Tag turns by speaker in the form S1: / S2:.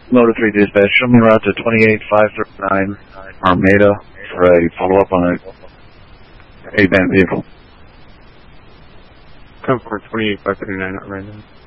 S1: Motor 3 dispatch, show me route to 28539 Armada for a follow-up on a 8-man vehicle.
S2: Come for 28539 Armada.